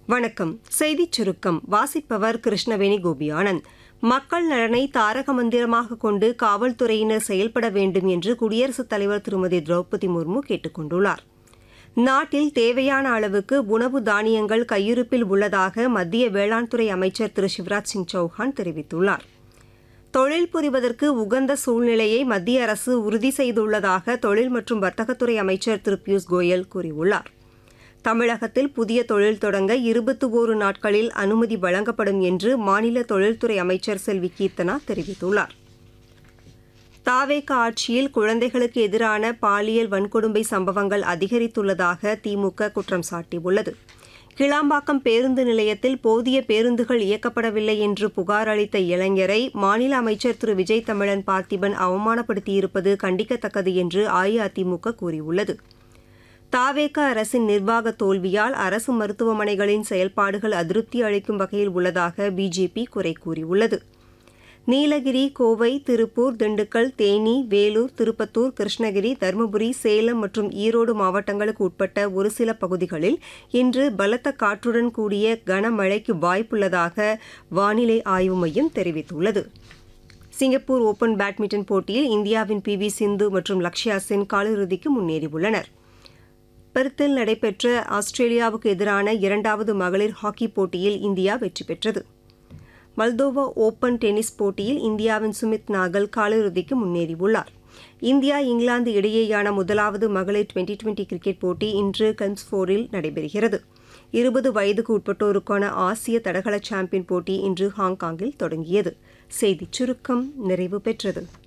வணக்கம். செய்திச் சுருக்கம் வாசிப்பவர் கிருஷ்ணவேணி கோபியானந்த். மக்கள் நலனை தாரக மந்திரமாக கொண்டு காவல்துறையினர் செயல்பட வேண்டும் என்று குடியரசுத் தலைவர் திருமதி திரௌபதி முர்மு கேட்டுக் கொண்டுள்ளார். நாட்டில் தேவையான அளவுக்கு உணவு தானியங்கள் கையிருப்பில் உள்ளதாக மத்திய வேளாண் துறை அமைச்சர் திரு சிவராஜ் சிங் சௌஹான் தெரிவித்துள்ளார். தொழில் புரிவதற்கு உகந்த சூழ்நிலையை மத்திய அரசு உறுதி செய்துள்ளதாக தொழில் மற்றும் வர்த்தகத்துறை அமைச்சர் திரு பியூஷ் கோயல் கூறியுள்ளார். தமிழகத்தில் புதிய தொழில் தொடங்க 21 நாட்களில் அனுமதி வழங்கப்படும் என்று மாநில தொழில்துறை அமைச்சர் செல்வி கீர்த்தனா தெரிவித்துள்ளார். தாவேக ஆட்சியில் குழந்தைகளுக்கு எதிரான பாலியல் வன்கொடுமை சம்பவங்கள் அதிகரித்துள்ளதாக திமுக குற்றம் சாட்டியுள்ளது. கிளாம்பாக்கம் பேருந்து நிலையத்தில் போதிய பேருந்துகள் இயக்கப்படவில்லை என்று புகார் அளித்த இளைஞரை மாநில அமைச்சர் திரு விஜய் தமிழன் பார்த்திபன் அவமானப்படுத்தியிருப்பது கண்டிக்கத்தக்கது என்று அஇஅதிமுக கூறியுள்ளது. தாவேக அரசின் நிர்வாக தோல்வியால் அரசு மருத்துவமனைகளின் செயல்பாடுகள் அதிருப்தி அளிக்கும் வகையில் உள்ளதாக பிஜேபி குறை கூறியுள்ளது. நீலகிரி, கோவை, திருப்பூர், திண்டுக்கல், தேனி, வேலூர், திருப்பத்தூர், கிருஷ்ணகிரி, தருமபுரி, சேலம் மற்றும் ஈரோடு மாவட்டங்களுக்கு உட்பட்ட ஒரு சில பகுதிகளில் இன்று பலத்த காற்றுடன் கூடிய கனமழைக்கு வாய்ப்புள்ளதாக வானிலை ஆய்வு மையம் தெரிவித்துள்ளது. சிங்கப்பூர் ஓபன் பேட்மிண்டன் போட்டியில் இந்தியாவின் பி.வி. சிந்து மற்றும் லக்ஷயா சென் காலிறுதிக்கு முன்னேறியுள்ளனர். பெர்த்தில் நடைபெற்ற ஆஸ்திரேலியாவுக்கு எதிரான 2வது மகளிர் ஹாக்கி போட்டியில் இந்தியா வெற்றி பெற்றது. மல்தோவா ஓபன் டென்னிஸ் போட்டியில் இந்தியாவின் சுமித் நாகல் காலிறுதிக்கு முன்னேறியுள்ளார். இந்தியா இங்கிலாந்து இடையேயான முதலாவது மகளிர் டுவெண்டி கிரிக்கெட் போட்டி இன்று கெம்ஸ்ஃபோர்டில் நடைபெறுகிறது. 20 வயதுக்கு உட்பட்டோருக்கான ஆசிய தடகள சாம்பியன் போட்டி இன்று ஹாங்காங்கில் தொடங்கியது. செய்திச் சுருக்கம் நிறைவு பெற்றது.